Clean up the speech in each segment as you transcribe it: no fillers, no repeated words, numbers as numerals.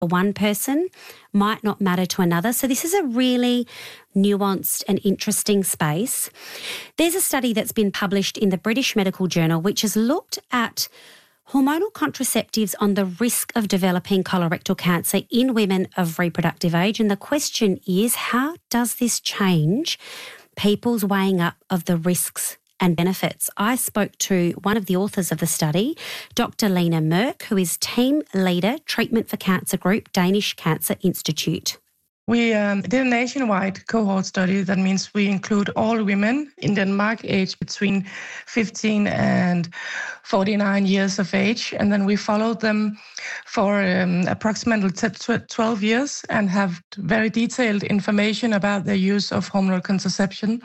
one person might not matter to another. So this is a really nuanced and interesting space. There's a study that's been published in the British Medical Journal which has looked at hormonal contraceptives on the risk of developing colorectal cancer in women of reproductive age. And the question is, how does this change people's weighing up of the risks and benefits? I spoke to one of the authors of the study, Dr. Lena Merk, who is Team Leader, Treatment for Cancer Group, Danish Cancer Institute. We did a nationwide cohort study. That means we include all women in Denmark aged between 15 and 49 years of age. And then we followed them for approximately 12 years and have very detailed information about their use of hormonal contraception.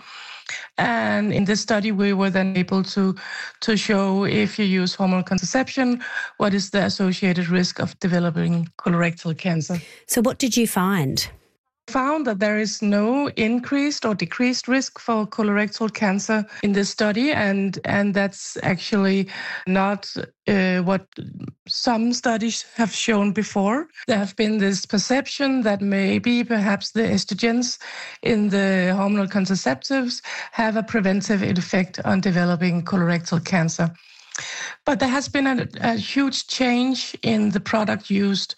And in this study, we were then able to show if you use hormonal contraception, what is the associated risk of developing colorectal cancer. So what did you find? Found that there is no increased or decreased risk for colorectal cancer in this study, and that's actually not what some studies have shown before. There have been this perception that maybe perhaps the estrogens in the hormonal contraceptives have a preventive effect on developing colorectal cancer. But there has been a huge change in the product used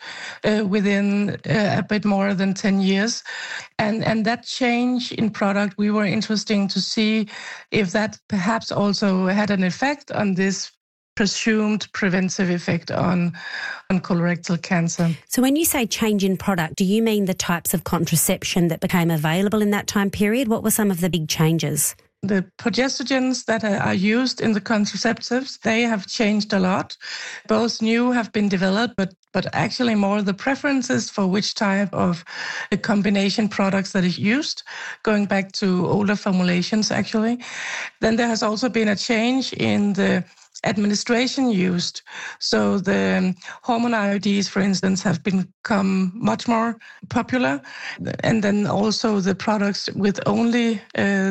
within a bit more than 10 years. And that change in product, we were interested to see if that perhaps also had an effect on this presumed preventive effect on colorectal cancer. So when you say change in product, do you mean the types of contraception that became available in that time period? What were some of the big changes? The progestogens that are used in the contraceptives, they have changed a lot. Both new have been developed, but actually more the preferences for which type of combination products that is used, going back to older formulations actually. Then there has also been a change in the administration used. So the hormone IUDs, for instance, have become much more popular. And then also the products with only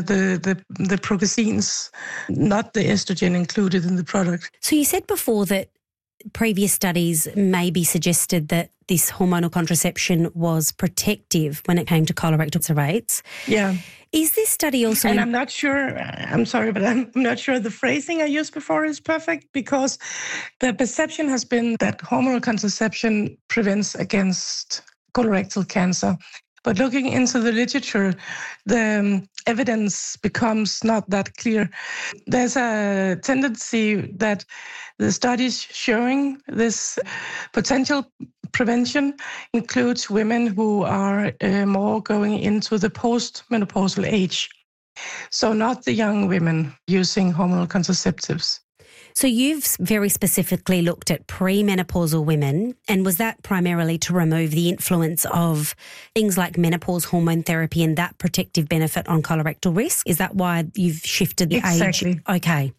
the progestins, not the estrogen included in the product. So you said before that previous studies maybe suggested that this hormonal contraception was protective when it came to colorectal cancer rates. Yeah. Is this study also... And I'm not sure, I'm sorry, but I'm not sure the phrasing I used before is perfect, because the perception has been that hormonal contraception prevents against colorectal cancer. But looking into the literature, the evidence becomes not that clear. There's a tendency that the studies showing this potential prevention includes women who are more going into the postmenopausal age. So not the young women using hormonal contraceptives. So you've very specifically looked at premenopausal women, and was that primarily to remove the influence of things like menopause hormone therapy and that protective benefit on colorectal risk? Is that why you've shifted the Exactly. age? Okay.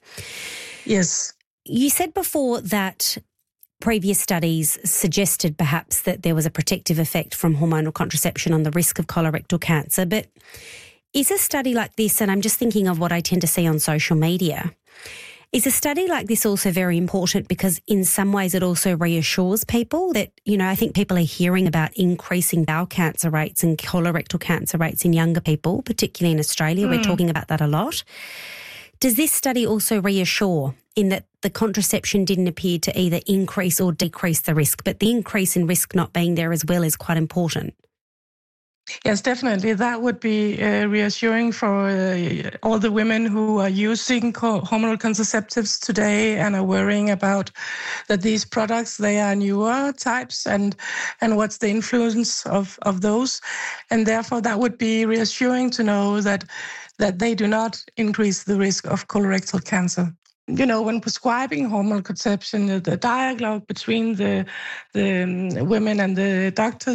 Yes. You said before that previous studies suggested perhaps that there was a protective effect from hormonal contraception on the risk of colorectal cancer, but is a study like this, and I'm just thinking of what I tend to see on social media, is a study like this also very important because in some ways it also reassures people that, I think people are hearing about increasing bowel cancer rates and colorectal cancer rates in younger people, particularly in Australia. We're talking about that a lot. Does this study also reassure in that the contraception didn't appear to either increase or decrease the risk, but the increase in risk not being there as well is quite important? Yes, definitely. That would be reassuring for all the women who are using hormonal contraceptives today and are worrying about that these products, they are newer types and what's the influence of those. And therefore, that would be reassuring to know that they do not increase the risk of colorectal cancer. When prescribing hormonal contraception, the dialogue between the women and the doctors